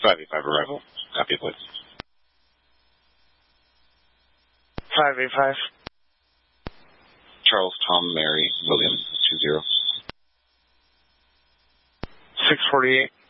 585 arrival. Copy, please. 585. Charles, Tom, Mary, William, 20. 648.